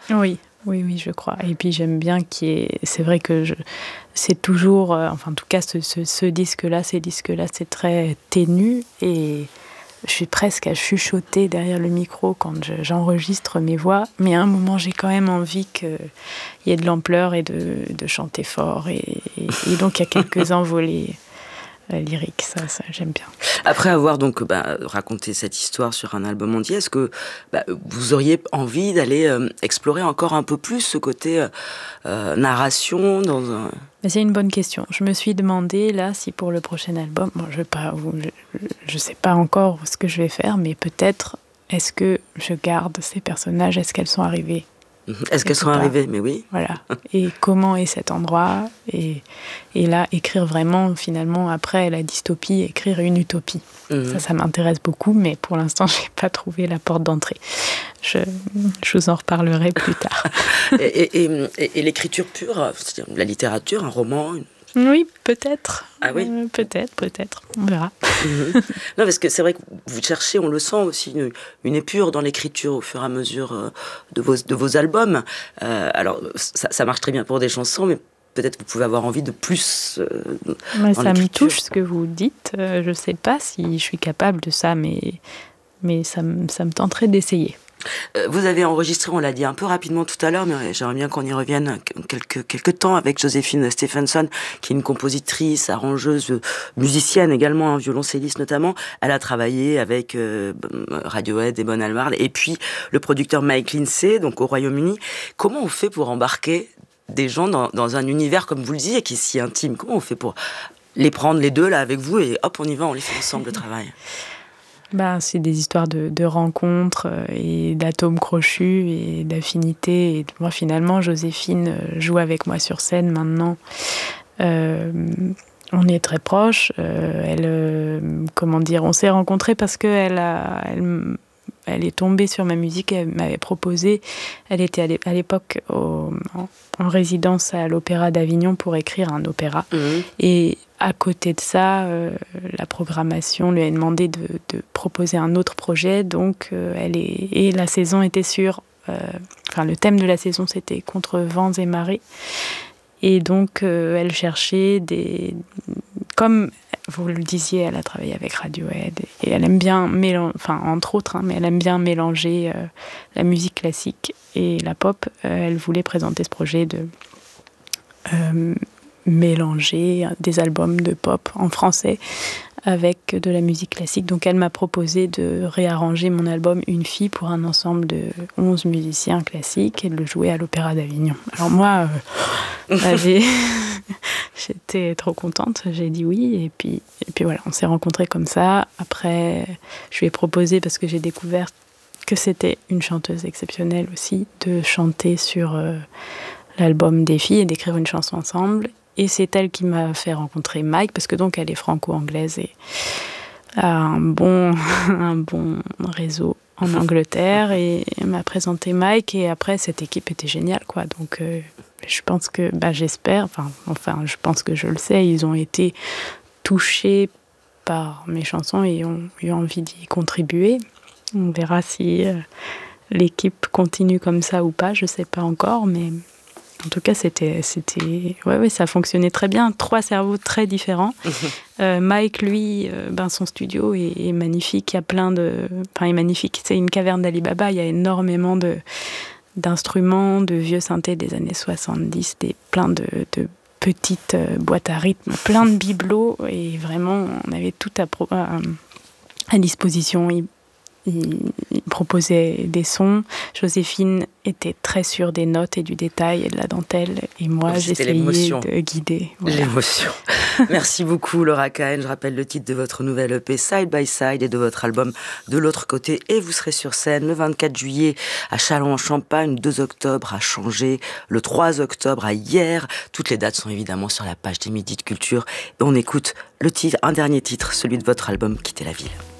Oui, oui, oui, je crois. Et puis j'aime bien c'est vrai que c'est toujours, enfin en tout cas ce disque-là, ces disques-là, c'est très ténu et je suis presque à chuchoter derrière le micro quand j'enregistre mes voix. Mais à un moment, j'ai quand même envie qu'il y ait de l'ampleur et de chanter fort. Et donc il y a quelques envolées lyriques, ça j'aime bien. Après avoir donc raconté cette histoire sur un album entier, est-ce que vous auriez envie d'aller explorer encore un peu plus ce côté narration dans un... C'est une bonne question. Je me suis demandé là si pour le prochain album, je sais pas encore ce que je vais faire, mais peut-être est-ce que je garde ces personnages, est-ce qu'elles sont arrivées? Est-ce qu'elles sont arrivées? Mais oui. Voilà. Et comment est cet endroit? Et là, écrire vraiment, finalement, après la dystopie, écrire une utopie. Ça m'intéresse beaucoup, mais pour l'instant, je n'ai pas trouvé la porte d'entrée. Je vous en reparlerai plus tard. et l'écriture pure, c'est-à-dire la littérature, un roman, Oui, peut-être. Ah oui. Peut-être. On verra. Non, parce que c'est vrai que vous cherchez, on le sent aussi, une épure dans l'écriture au fur et à mesure de vos albums. Alors, ça marche très bien pour des chansons, mais peut-être que vous pouvez avoir envie de plus dans ça me touche ce que vous dites. Je ne sais pas si je suis capable de ça, mais ça me tenterait d'essayer. Vous avez enregistré, on l'a dit un peu rapidement tout à l'heure, mais j'aimerais bien qu'on y revienne quelques temps avec Joséphine Stephenson, qui est une compositrice, arrangeuse, musicienne également, violoncelliste notamment. Elle a travaillé avec Radiohead et Bon Almar, et puis le producteur Mike Lindsay, donc au Royaume-Uni. Comment on fait pour embarquer des gens dans un univers, comme vous le disiez, qui est si intime? Comment on fait pour les prendre les deux là avec vous et hop, on y va, on les fait ensemble le travail? C'est des histoires de rencontres et d'atomes crochus et d'affinités. Et moi, finalement, Joséphine joue avec moi sur scène maintenant. On est très proches. On s'est rencontrés parce qu'elle est tombée sur ma musique. Elle m'avait proposé. Elle était à l'époque en résidence à l'Opéra d'Avignon pour écrire un opéra. Et à côté de ça, la programmation lui a demandé de proposer un autre projet. Donc, et la saison était le thème de la saison, c'était contre vents et marées. Et donc, elle cherchait comme vous le disiez, elle a travaillé avec Radiohead. Et elle aime bien entre autres, mais elle aime bien mélanger la musique classique et la pop. Elle voulait présenter ce projet de mélanger des albums de pop en français avec de la musique classique. Donc elle m'a proposé de réarranger mon album Une fille pour un ensemble de 11 musiciens classiques et de le jouer à l'Opéra d'Avignon. Alors moi, j'étais trop contente, j'ai dit oui, et puis voilà, on s'est rencontrés comme ça. Après, je lui ai proposé, parce que j'ai découvert que c'était une chanteuse exceptionnelle aussi, de chanter sur l'album des filles et d'écrire une chanson ensemble. Et c'est elle qui m'a fait rencontrer Mike, parce que donc elle est franco-anglaise et a un bon réseeau en Angleterre, et elle m'a présenté Mike, et après cette équipe était géniale, quoi. Donc je pense que, je pense que je le sais, ils ont été touchés par mes chansons et ont eu envie d'y contribuer. On verra si l'équipe continue comme ça ou pas, je sais pas encore, mais en tout cas, ça fonctionnait très bien. 3 cerveaux très différents. Mike, lui, son studio est magnifique. Il y a est magnifique. C'est une caverne d'Ali Baba. Il y a énormément d'instruments, de vieux synthés des années 70, plein de petites boîtes à rythme, plein de bibelots. Et vraiment, on avait tout à disposition. Il proposait des sons. Joséphine était très sûre des notes et du détail et de la dentelle. Et moi, j'essayais de guider. Voilà. L'émotion. Merci beaucoup, Laura Kahn. Je rappelle le titre de votre nouvelle EP, Side by Side, et de votre album De l'autre côté. Et vous serez sur scène le 24 juillet à Châlons-en-Champagne, le 2 octobre à Changé, le 3 octobre à Hyères. Toutes les dates sont évidemment sur la page des Midis de Culture. Et on écoute un dernier titre, celui de votre album, Quitter la ville.